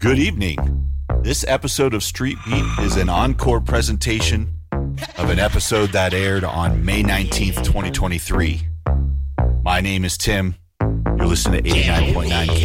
Good evening. This episode of Street Beat is an encore presentation of an episode that aired on May 19th, 2023. My name is Tim. You're listening to 89.9